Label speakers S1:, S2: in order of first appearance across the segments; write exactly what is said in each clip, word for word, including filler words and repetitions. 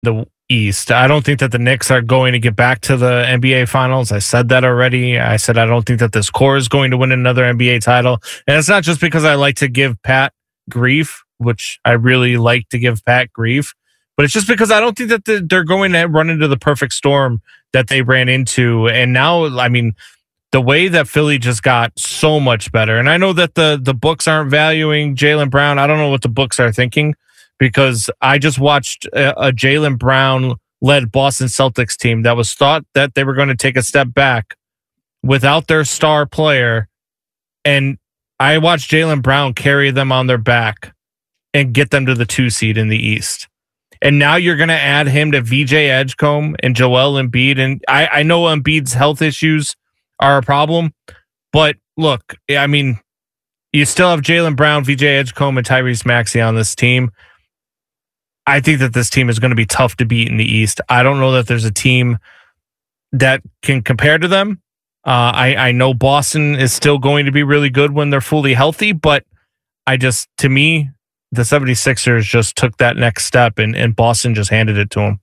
S1: the East. I don't think that the Knicks are going to get back to the N B A Finals. I said that already. I said I don't think that this core is going to win another N B A title. And it's not just because I like to give Pat grief, which I really like to give Pat grief, but it's just because I don't think that they're going to run into the perfect storm that they ran into. And now, I mean, the way that Philly just got so much better. And I know that the the books aren't valuing Jaylen Brown. I don't know what the books are thinking, because I just watched a, a Jaylen Brown led Boston Celtics team that was thought that they were going to take a step back without their star player. And I watched Jaylen Brown carry them on their back and get them to the two seed in the East. And now you're going to add him to V J Edgecombe and Joel Embiid. And I, I know Embiid's health issues are a problem, but look, I mean, you still have Jaylen Brown, V J Edgecombe, and Tyrese Maxey on this team. I think that this team is going to be tough to beat in the East. I don't know that there's a team that can compare to them. Uh, I, I know Boston is still going to be really good when they're fully healthy, but I just, to me, the 76ers just took that next step, and, and Boston just handed it to them.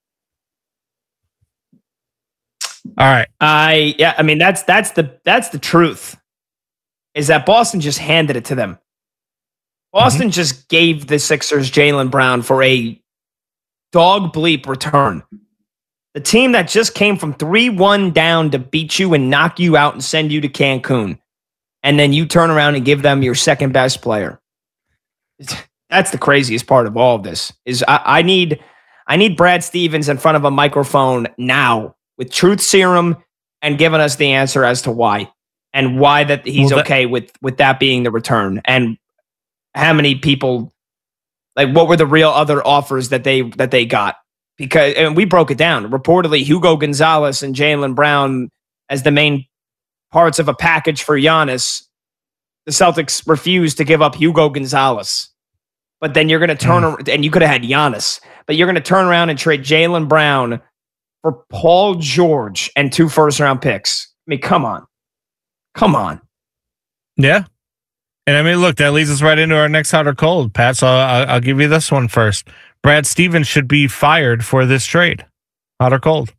S1: All right.
S2: I yeah, I mean that's that's the that's the truth. Is that Boston just handed it to them. Boston mm-hmm. just gave the Sixers Jaylen Brown for a dog bleep return. The team that just came from three one down to beat you and knock you out and send you to Cancun. And then you turn around and give them your second best player. That's the craziest part of all of this. Is I, I need I need Brad Stevens in front of a microphone now with truth serum and giving us the answer as to why. And why that he's well, that, okay with, with that being the return. And how many people, like, what were the real other offers that they that they got? Because, and we broke it down. Reportedly, Hugo Gonzalez and Jaylen Brown as the main parts of a package for Giannis. The Celtics refused to give up Hugo Gonzalez. But then you're going to turn mm. around, and you could have had Giannis, but you're going to turn around and trade Jaylen Brown for Paul George and two first round picks. I mean, come on. Come on.
S1: Yeah. And I mean, look, that leads us right into our next hot or cold, Pat. So I'll, I'll give you this one first. Brad Stevens should be fired for this trade. Hot or cold?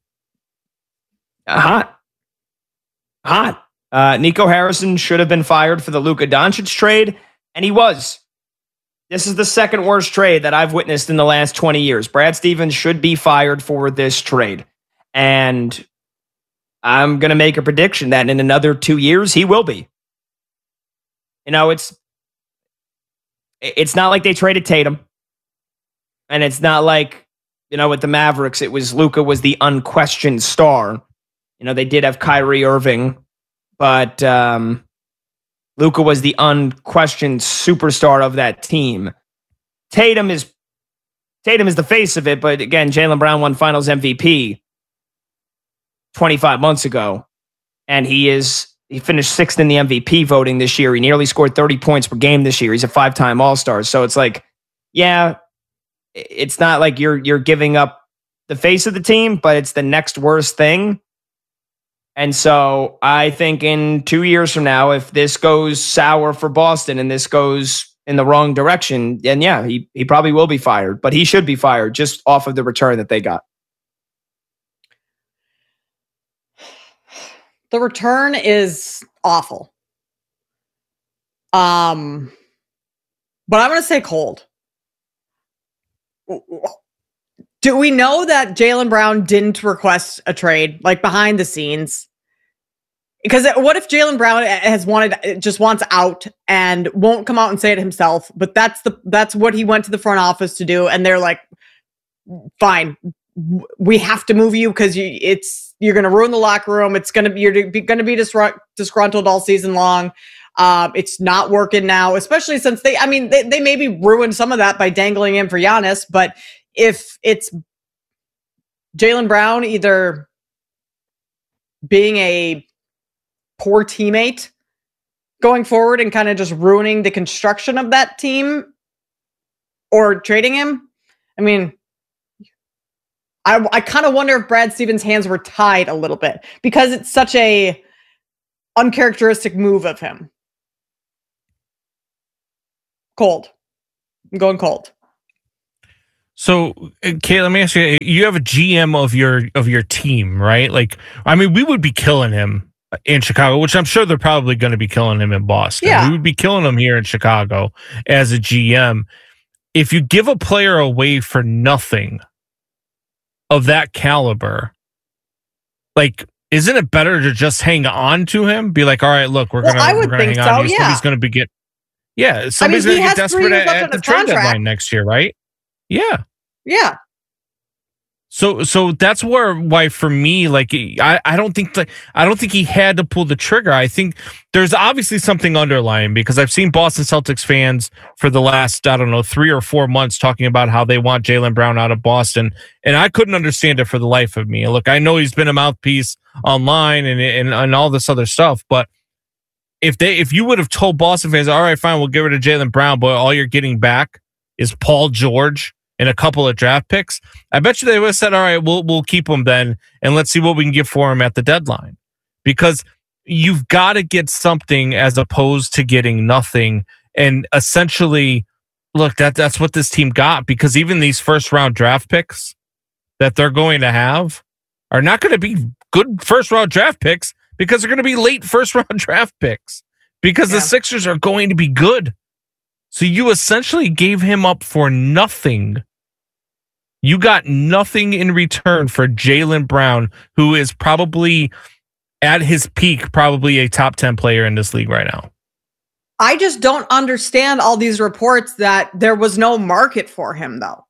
S2: Uh, hot. Hot. Uh, Nico Harrison should have been fired for the Luka Doncic trade, and he was. This is the second worst trade that I've witnessed in the last twenty years. Brad Stevens should be fired for this trade. And I'm going to make a prediction that in another two years, he will be. You know, it's it's not like they traded Tatum. And it's not like, you know, with the Mavericks, it was Luka was the unquestioned star. You know, they did have Kyrie Irving, but um, Luka was the unquestioned superstar of that team. Tatum is Tatum is the face of it, but again, Jaylen Brown won Finals M V P twenty-five months ago, and he is he finished sixth in the M V P voting this year. He nearly scored thirty points per game this year. He's a five-time All-Star. So it's like, yeah, it's not like you're you're giving up the face of the team, but it's the next worst thing. And so I think in two years from now, if this goes sour for Boston and this goes in the wrong direction, then yeah, he he probably will be fired. But he should be fired just off of the return that they got.
S3: The return is awful. Um, but I'm going to say cold. Do we know that Jaylen Brown didn't request a trade, like behind the scenes? Because what if Jaylen Brown has wanted, just wants out and won't come out and say it himself? But that's the that's what he went to the front office to do, and they're like, "Fine, we have to move you because you, it's you're going to ruin the locker room. It's going to be you're going to be disru- disgruntled all season long. Um, it's not working now, especially since they, I mean, they, they maybe ruined some of that by dangling him for Giannis. But if it's Jaylen Brown either being a poor teammate going forward and kind of just ruining the construction of that team or trading him, I mean, I, I kind of wonder if Brad Stevens' hands were tied a little bit because it's such a uncharacteristic move of him. Cold. I'm going cold.
S1: So, Kate, let me ask you: you have a G M of your of your team, right? Like, I mean, we would be killing him in Chicago, which I'm sure they're probably going to be killing him in Boston.
S3: Yeah.
S1: We would be killing him here in Chicago as a G M. If you give a player away for nothing of that caliber, like, isn't it better to just hang on to him? Be like, all right, look, we're
S3: Well,
S1: gonna,
S3: I would
S1: we're gonna
S3: think
S1: hang
S3: so,
S1: on to you.
S3: yeah.
S1: Somebody's gonna be get, yeah, somebody's
S3: I mean, he
S1: gonna get
S3: has three
S1: desperate
S3: years
S1: at,
S3: left
S1: at
S3: on
S1: the
S3: his
S1: trade
S3: contract.
S1: deadline next year, right? Yeah.
S3: Yeah.
S1: So, so that's where why for me, like, I, I don't think like I don't think he had to pull the trigger. I think there's obviously something underlying because I've seen Boston Celtics fans for the last, I don't know, three or four months talking about how they want Jaylen Brown out of Boston, and I couldn't understand it for the life of me. Look, I know he's been a mouthpiece online and and, and all this other stuff, but if they if you would have told Boston fans, all right, fine, we'll get rid of Jaylen Brown, but all you're getting back is Paul George and a couple of draft picks, I bet you they would have said, all right, we'll we'll keep him then, and let's see what we can get for him at the deadline. Because you've got to get something as opposed to getting nothing. And essentially, look, that that's what this team got, because even these first round draft picks that they're going to have are not going to be good first round draft picks because they're going to be late first round draft picks because yeah. the Sixers are going to be good. So you essentially gave him up for nothing. You got nothing in return for Jaylen Brown, who is probably at his peak, probably a top ten player in this league right now.
S3: I just don't understand all these reports that there was no market for him, though.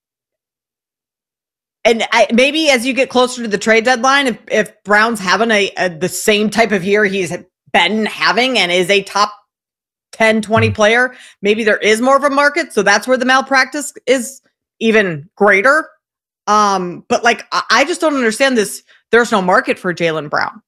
S3: And I, maybe as you get closer to the trade deadline, if, if Brown's having a, a the same type of year he's been having and is a top ten, twenty mm-hmm. player, maybe there is more of a market. So that's where the malpractice is even greater. Um, but like, I, I just don't understand this. There's no market for Jaylen Brown.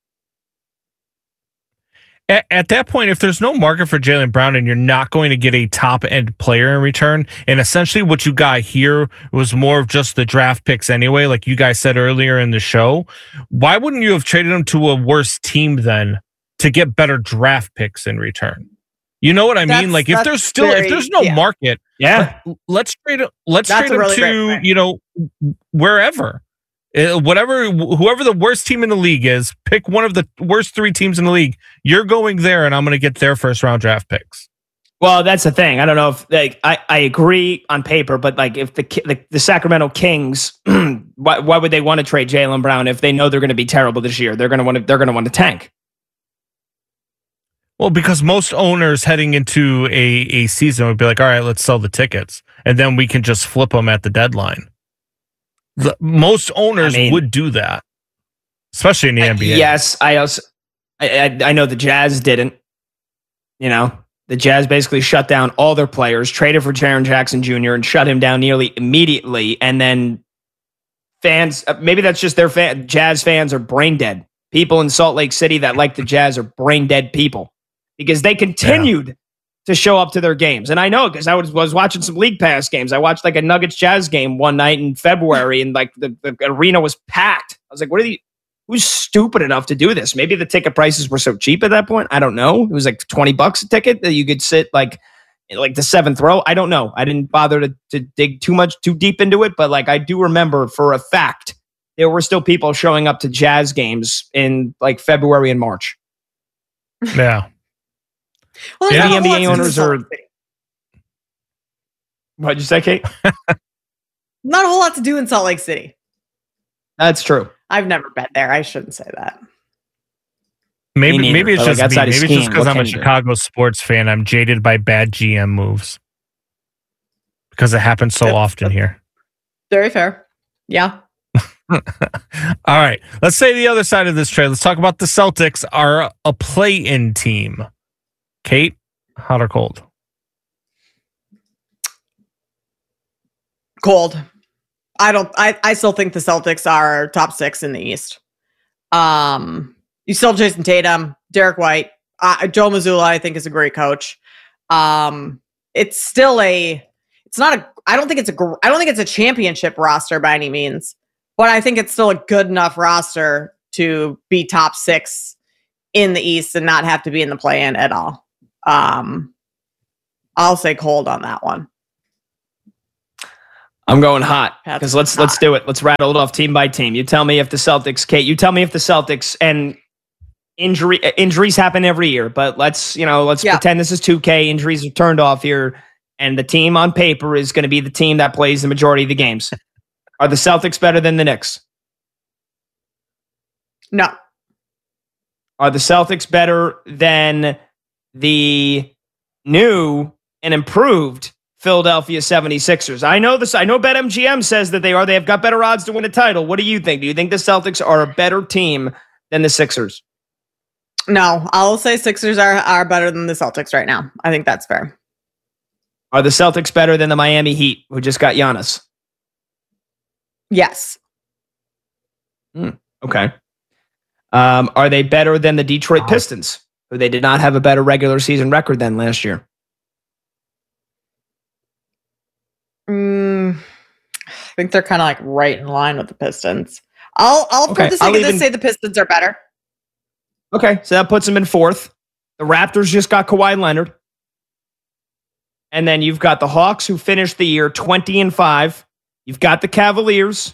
S1: At, at that point, if there's no market for Jaylen Brown and you're not going to get a top end player in return, and essentially what you got here was more of just the draft picks anyway, like you guys said earlier in the show, why wouldn't you have traded him to a worse team then to get better draft picks in return? You know what I that's, mean? Like if there's still very, if there's no yeah. market,
S2: yeah,
S1: let, let's trade it. Let's
S3: that's
S1: trade him really to you know wherever, uh, whatever, whoever the worst team in the league is. Pick one of the worst three teams in the league. You're going there, and I'm going to get their first round draft picks.
S2: Well, that's the thing. I don't know if like I, I agree on paper, but like if the the, the Sacramento Kings, why why would they want to trade Jaylen Brown if they know they're going to be terrible this year? They're going to want to they're going to want to tank.
S1: Well, because most owners heading into a, a season would be like, all right, let's sell the tickets, and then we can just flip them at the deadline. The, most owners I mean, would do that, especially in the
S2: I,
S1: N B A.
S2: Yes, I also I, I I know the Jazz didn't. You know, the Jazz basically shut down all their players, traded for Jaren Jackson Junior, and shut him down nearly immediately. And then fans, maybe that's just their fan. Jazz fans are brain dead. People in Salt Lake City that like the Jazz are brain dead people. Because they continued yeah. to show up to their games. And I know because I was, was watching some League Pass games. I watched like a Nuggets Jazz game one night in February and like the, the arena was packed. I was like, what are the, who's stupid enough to do this? Maybe the ticket prices were so cheap at that point. I don't know. It was like twenty bucks a ticket that you could sit like, like the seventh row. I don't know. I didn't bother to, to dig too much, too deep into it. But like, I do remember for a fact, there were still people showing up to Jazz games in like February and March.
S1: Yeah.
S3: Well,
S2: yeah, the N B A owners are. What'd you say, Kate?
S3: Not a whole lot to do in Salt Lake City.
S2: That's true.
S3: I've never been there. I shouldn't say that.
S1: Maybe,
S2: Me
S1: maybe it's
S2: like
S1: just me. Maybe it's just because I'm a
S2: do?
S1: Chicago sports fan. I'm jaded by bad G M moves because it happens so
S3: That's,
S1: often
S3: that's
S1: here.
S3: Very fair. Yeah.
S1: All right. Let's say the other side of this trade. Let's talk about the Celtics are a play-in team. Kate, hot or cold?
S3: Cold. I don't. I, I still think the Celtics are top six in the East. Um, you still have Jason Tatum, Derek White, uh, Joe Mazzulla. I think is a great coach. Um, it's still a. It's not a. I don't think it's a. I don't think it's a championship roster by any means, but I think it's still a good enough roster to be top six in the East and not have to be in the play-in at all. Um, I'll say cold on that one.
S2: I'm going hot
S3: Pat's
S2: because let's
S3: hot.
S2: let's do it. Let's rattle it off team by team. You tell me if the Celtics, Kate. You tell me if the Celtics and injury injuries happen every year, but let's you know let's
S3: Yeah.
S2: pretend this is two K. Injuries are turned off here, and the team on paper is going to be the team that plays the majority of the games. Are the Celtics better than the Knicks?
S3: No.
S2: Are the Celtics better than the new and improved Philadelphia seventy-sixers? I know this. I know BetMGM says that they are. They have got better odds to win a title. What do you think? Do you think the Celtics are a better team than the Sixers?
S3: No. I'll say Sixers are, are better than the Celtics right now. I think that's fair.
S2: Are the Celtics better than the Miami Heat, who just got Giannis?
S3: Yes.
S2: Okay. Um, are they better than the Detroit Pistons, who they did not have a better regular season record than last year?
S3: Mm, I think they're kind of like right in line with the Pistons. I'll, I'll
S2: Okay,
S3: for the sake
S2: I'll
S3: of this,
S2: even-
S3: say the Pistons are better.
S2: Okay, so that puts them in fourth. The Raptors just got Kawhi Leonard. And then you've got the Hawks, who finished the year twenty and five. You've got the Cavaliers.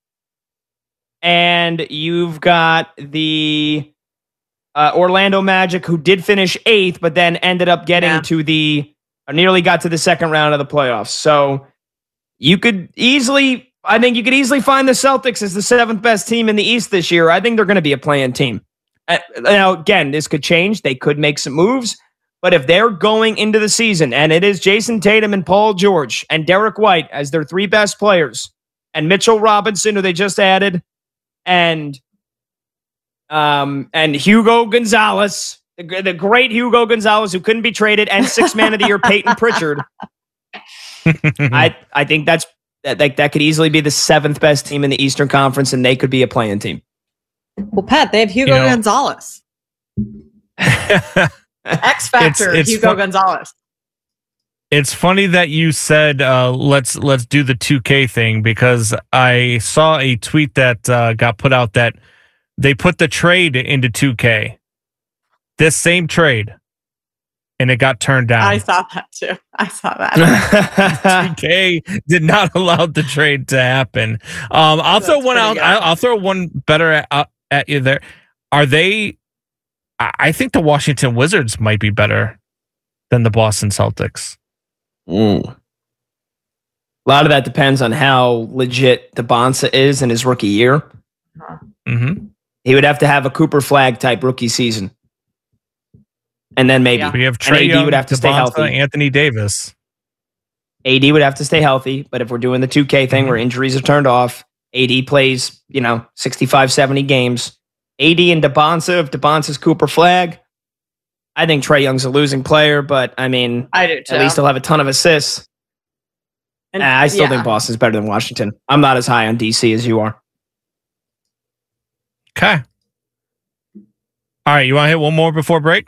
S2: And you've got the uh, Orlando Magic, who did finish eighth, but then ended up getting
S3: Yeah.
S2: to the, or nearly got to the second round of the playoffs. So you could easily, I think you could easily find the Celtics as the seventh best team in the East this year. I think they're going to be a play-in team. Uh, now, again, this could change. They could make some moves. But if they're going into the season, and it is Jason Tatum and Paul George and Derek White as their three best players, and Mitchell Robinson, who they just added, and um, and Hugo Gonzalez, the, the great Hugo Gonzalez, who couldn't be traded, and six man of the year Peyton Pritchard, I I think that's that, that that could easily be the seventh best team in the Eastern Conference, and they could be a play-in team.
S3: Well, Pat, they have Hugo
S1: You know-
S3: Gonzalez. X Factor,
S1: It's- it's
S3: Hugo
S1: fun-
S3: Gonzalez.
S1: It's funny that you said uh, let's let's do the two K thing, because I saw a tweet that uh, got put out that they put the trade into two K, this same trade, and it got turned down.
S3: I saw that too. I saw that.
S1: two K did not allow the trade to happen. Um, I'll
S3: That's
S1: throw one out.
S3: pretty
S1: I'll,
S3: good.
S1: I'll throw one better at, uh, at you there. Are they? I I think the Washington Wizards might be better than the Boston Celtics.
S2: Mm. A lot of that depends on how legit DeBonsa is in his rookie year.
S1: Mm-hmm.
S2: He would have to have a Cooper Flag type rookie season. And then maybe
S3: Yeah.
S1: We have
S2: And
S1: Trey
S2: A D
S1: Young,
S2: would have to stay
S1: DeBonsa,
S2: healthy.
S1: Anthony Davis.
S2: A D would have to stay healthy. But if we're doing the two K thing
S1: Mhm.
S2: where injuries are turned off, A D plays, you know, sixty-five, seventy games. A D and DeBonsa, if DeBonsa's Cooper Flag, I think Trey Young's a losing player, but I mean,
S3: I do too.
S2: at least he'll have a ton of assists.
S3: And-
S2: Nah, I still
S3: yeah.
S2: think Boston's better than Washington. I'm not as high on D C as you are.
S1: Okay. All right, you want to hit one more before break?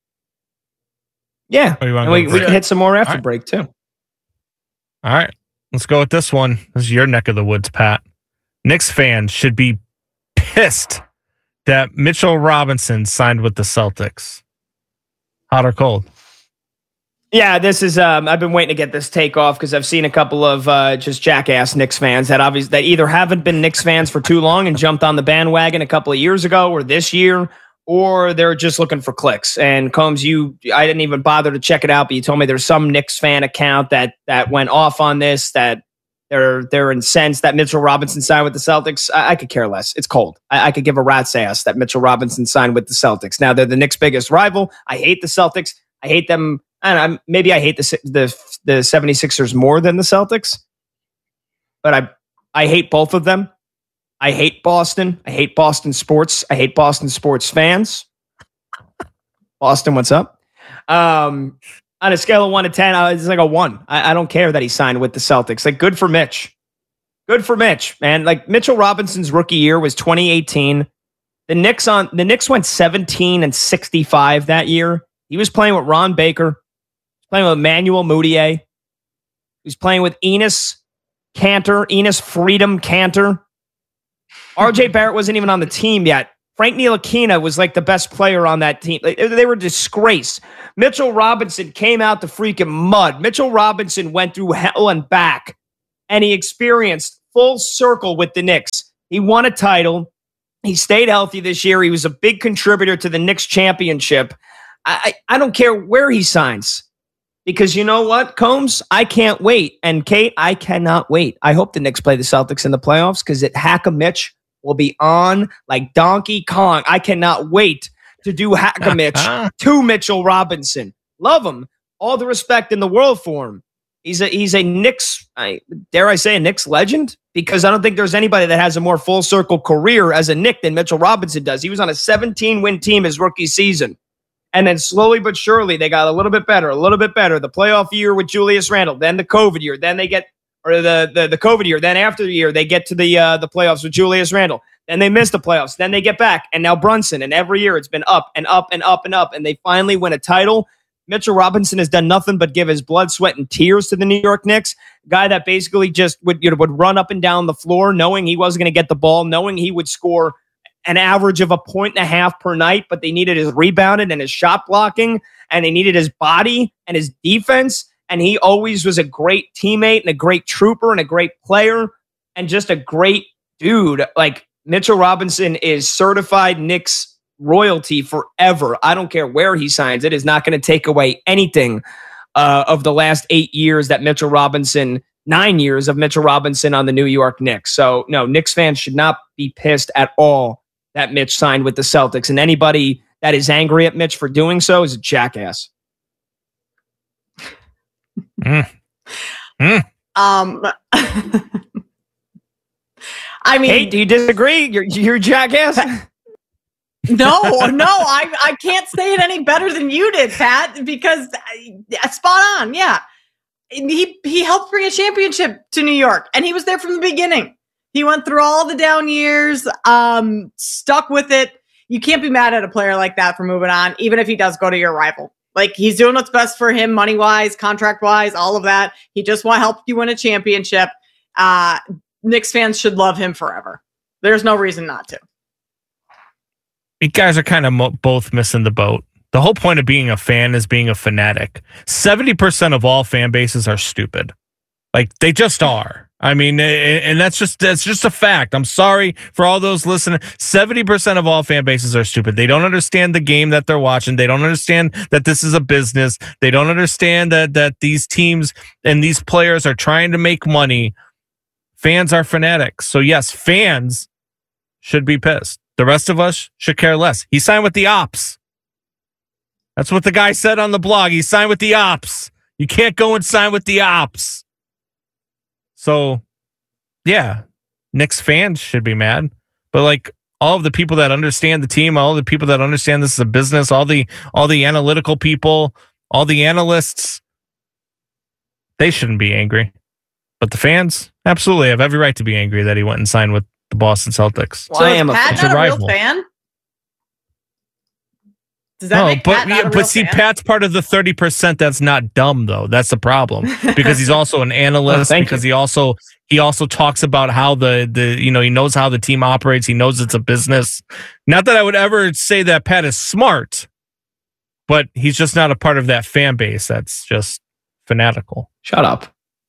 S2: Yeah.
S1: Or you want
S2: And
S1: to
S2: we,
S1: go
S2: we
S1: break?
S2: can hit some more after
S1: All right.
S2: break, too.
S1: All right, let's go with this one. This is your neck of the woods, Pat. Knicks fans should be pissed that Mitchell Robinson signed with the Celtics. Hot or cold?
S2: Yeah, this is. Um, I've been waiting to get this take off because I've seen a couple of uh, just jackass Knicks fans that obviously that either haven't been Knicks fans for too long and jumped on the bandwagon a couple of years ago or this year, or they're just looking for clicks. And Combs, you, I didn't even bother to check it out, but you told me there's some Knicks fan account that that went off on this, that they're they're incensed that Mitchell Robinson signed with the Celtics. I, I could care less. It's cold. I, I could give a rat's ass that Mitchell Robinson signed with the Celtics. Now they're the Knicks' biggest rival. I hate the Celtics. I hate them. I don't know, maybe I hate the the the seventy-sixers more than the Celtics, but I I hate both of them. I hate Boston. I hate Boston sports. I hate Boston sports fans. Boston, what's up? Um, on a scale of one to ten, uh, it's like a one. I, I don't care that he signed with the Celtics. Like, good for Mitch. Good for Mitch, man. Like, Mitchell Robinson's rookie year was twenty eighteen. The Knicks on the Knicks went seventeen and sixty-five that year. He was playing with Ron Baker, playing with Emmanuel Mudiay. He was playing with Enos Cantor, Enos Freedom Cantor. R J Barrett wasn't even on the team yet. Frank Ntilikina was like the best player on that team. Like, they were disgraced. Mitchell Robinson came out the freaking mud. Mitchell Robinson went through hell and back and he experienced full circle with the Knicks. He won a title. He stayed healthy this year. He was a big contributor to the Knicks championship. I, I, I don't care where he signs. Because you know what, Combs? I can't wait. And Kate, I cannot wait. I hope the Knicks play the Celtics in the playoffs because it Hack-a-Mitch will be on like Donkey Kong. I cannot wait to do Hack-a-Mitch to Mitchell Robinson. Love him. All the respect in the world for him. He's a he's a Knicks, I, dare I say, a Knicks legend? Because I don't think there's anybody that has a more full circle career as a Knick than Mitchell Robinson does. He was on a seventeen-win team his rookie season. And then slowly but surely, they got a little bit better, a little bit better. The playoff year with Julius Randle, then the COVID year, then they get, or the the, the COVID year, then after the year, they get to the uh, the playoffs with Julius Randle. Then they miss the playoffs. Then they get back. And now Brunson. And every year it's been up and up and up and up. And they finally win a title. Mitchell Robinson has done nothing but give his blood, sweat, and tears to the New York Knicks. Guy that basically just would, you know, would run up and down the floor knowing he wasn't going to get the ball, knowing he would score an average of a point and a half per night, but they needed his rebounding and his shot blocking, and they needed his body and his defense. And he always was a great teammate and a great trooper and a great player and just a great dude. Like, Mitchell Robinson is certified Knicks royalty forever. I don't care where he signs. It is not going to take away anything uh, of the last eight years that Mitchell Robinson, nine years of Mitchell Robinson on the New York Knicks. So, no, Knicks fans should not be pissed at all that Mitch signed with the Celtics. And anybody that is angry at Mitch for doing so is a jackass.
S3: Mm. Mm. Um, I mean,
S2: hey, do you disagree? You're, you're a jackass?
S3: No, no, I, I can't say it any better than you did, Pat, because uh, spot on. Yeah. He, he helped bring a championship to New York, and he was there from the beginning. He went through all the down years, um, stuck with it. You can't be mad at a player like that for moving on, even if he does go to your rival. Like, he's doing what's best for him, money-wise, contract-wise, all of that. He just want to help you win a championship. Uh, Knicks fans should love him forever. There's no reason not to.
S1: You guys are kind of mo- both missing the boat. The whole point of being a fan is being a fanatic. seventy percent of all fan bases are stupid. Like, they just are. I mean, and that's just that's just a fact. I'm sorry for all those listening. seventy percent of all fan bases are stupid. They don't understand the game that they're watching. They don't understand that this is a business. They don't understand that that these teams and these players are trying to make money. Fans are fanatics. So yes, fans should be pissed. The rest of us should care less. He signed with the Ops. That's what the guy said on the blog. He signed with the Ops. You can't go and sign with the Ops. So, yeah, Knicks fans should be mad. But, like, all of the people that understand the team, all the people that understand this is a business, all the all the analytical people, all the analysts, they shouldn't be angry. But the fans absolutely have every right to be angry that he went and signed with the Boston Celtics.
S3: Well, so I am a, Pat not a, a real fan? Does that
S1: no,
S3: make
S1: but
S3: Pat not a
S1: but
S3: real
S1: see,
S3: fan?
S1: Pat's part of the thirty percent that's not dumb, though. That's the problem, because he's also an analyst.
S2: Oh,
S1: because
S2: you.
S1: he also he also talks about how the the you know he knows how the team operates. He knows it's a business. Not that I would ever say that Pat is smart, but he's just not a part of that fan base that's just fanatical.
S2: Shut up.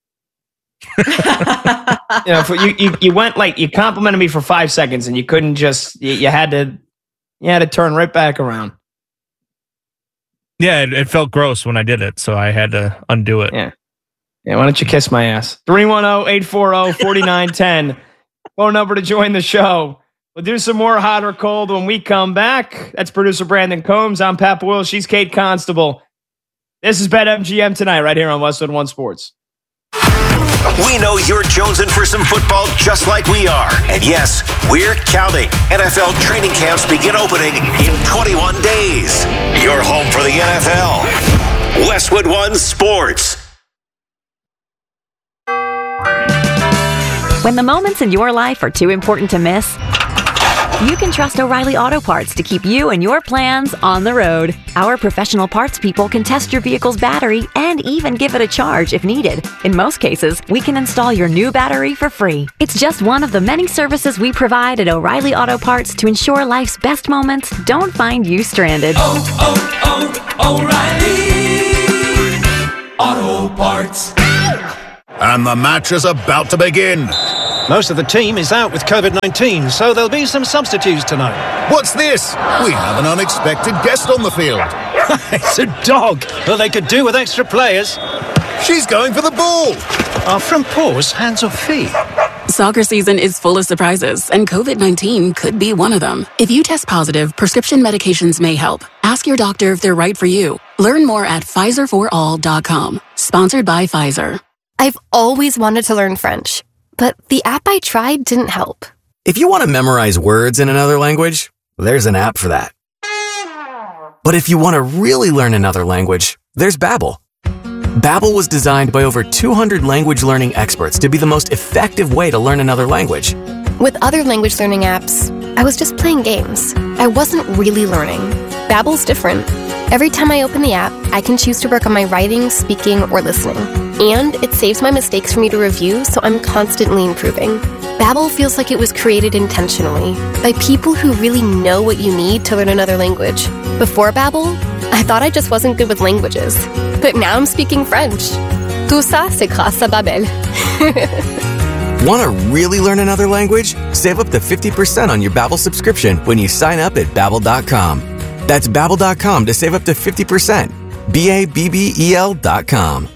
S2: you know, for, you, you you went like you complimented me for five seconds, and you couldn't just you, you had to you had to turn right back around.
S1: Yeah, it, it felt gross when I did it, so I had to undo it.
S2: Yeah. Yeah, why don't you kiss my ass? three one zero, eight four zero, four nine one zero. Phone number to join the show. We'll do some more hot or cold when we come back. That's producer Brandon Combs. I'm Pat Boyle. She's Kate Constable. This is BetMGM tonight right here on Westwood One Sports.
S4: We know you're jonesing for some football just like we are. And yes, we're counting. N F L training camps begin opening in twenty-one days. You're home for the N F L. Westwood One Sports.
S5: When the moments in your life are too important to miss, you can trust O'Reilly Auto Parts to keep you and your plans on the road. Our professional parts people can test your vehicle's battery and even give it a charge if needed. In most cases, we can install your new battery for free. It's just one of the many services we provide at O'Reilly Auto Parts to ensure life's best moments don't find you stranded.
S6: Oh, oh, oh, O'Reilly Auto Parts. And the match is about to begin.
S7: Most of the team is out with COVID nineteen, so there'll be some substitutes tonight.
S6: What's this? We have an unexpected guest on the field.
S7: It's a dog. Well, they could do with extra players.
S6: She's going for the ball.
S7: Are front paws hands or feet?
S8: Soccer season is full of surprises, and COVID nineteen could be one of them. If you test positive, prescription medications may help. Ask your doctor if they're right for you. Learn more at Pfizer for all dot com. Sponsored by Pfizer.
S9: I've always wanted to learn French, but the app I tried didn't help.
S10: If you want to memorize words in another language, there's an app for that. But if you want to really learn another language, there's Babbel. Babbel was designed by over two hundred language learning experts to be the most effective way to learn another language.
S9: With other language learning apps, I was just playing games. I wasn't really learning. Babbel's different. Every time I open the app, I can choose to work on my writing, speaking, or listening. And it saves my mistakes for me to review, so I'm constantly improving. Babbel feels like it was created intentionally by people who really know what you need to learn another language. Before Babbel, I thought I just wasn't good with languages. But now I'm speaking French. Tout ça, c'est grâce à Babbel.
S10: Want to really learn another language? Save up to fifty percent on your Babbel subscription when you sign up at Babbel dot com. That's Babbel dot com to save up to fifty percent. B A B B E L dot com.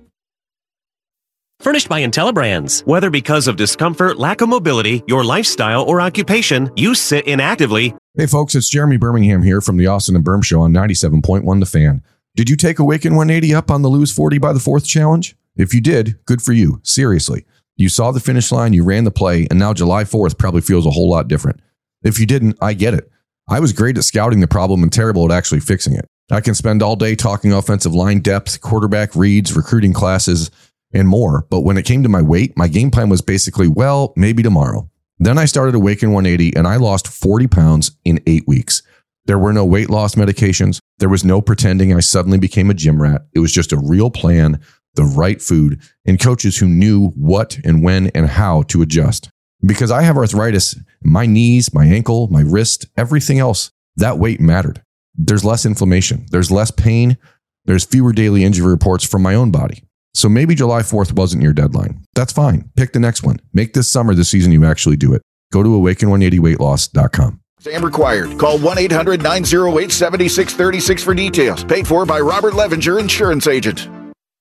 S11: Furnished by IntelliBrands. Whether because of discomfort, lack of mobility, your lifestyle, or occupation, you sit inactively.
S12: Hey folks, it's Jeremy Birmingham here from the Austin and Berm Show on ninety-seven point one The Fan. Did you take Awaken one eighty up on the Lose forty by the fourth challenge? If you did, good for you. Seriously. You saw the finish line, you ran the play, and now July fourth probably feels a whole lot different. If you didn't, I get it. I was great at scouting the problem and terrible at actually fixing it. I can spend all day talking offensive line depth, quarterback reads, recruiting classes, and more. But when it came to my weight, my game plan was basically, well, maybe tomorrow. Then I started Awaken one eighty and I lost forty pounds in eight weeks. There were no weight loss medications. There was no pretending I suddenly became a gym rat. It was just a real plan, the right food, and coaches who knew what and when and how to adjust. Because I have arthritis, my knees, my ankle, my wrist, everything else, that weight mattered. There's less inflammation. There's less pain. There's fewer daily injury reports from my own body. So maybe July fourth wasn't your deadline. That's fine. Pick the next one. Make this summer the season you actually do it. Go to awaken one eighty weight loss dot com.
S6: Exam required. Call one eight hundred nine oh eight seven six three six for details. Paid for by Robert Levinger, insurance agent.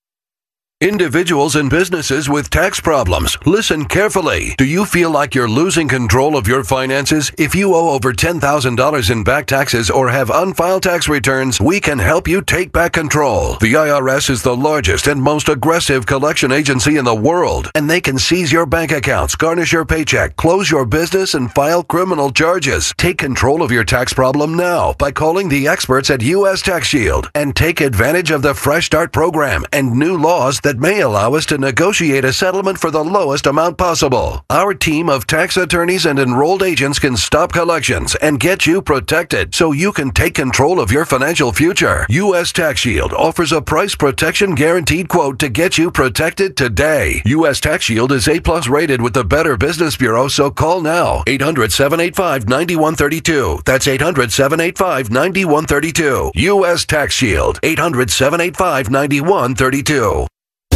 S13: Individuals and businesses with tax problems, listen carefully. Do you feel like you're losing control of your finances? If you owe over ten thousand dollars in back taxes or have unfiled tax returns, we can help you take back control. The I R S is the largest and most aggressive collection agency in the world, and they can seize your bank accounts, garnish your paycheck, close your business, and file criminal charges. Take control of your tax problem now by calling the experts at U S Tax Shield and take advantage of the Fresh Start program and new laws that may allow us to negotiate a settlement for the lowest amount possible. Our team of tax attorneys and enrolled agents can stop collections and get you protected so you can take control of your financial future. U S Tax Shield offers a price protection guaranteed quote to get you protected today. U S Tax Shield is A plus rated with the Better Business Bureau, so call now. eight hundred, seven eight five, nine one three two. That's eight hundred, seven eight five, nine one three two. U S Tax Shield. eight hundred, seven eight five, nine one three two.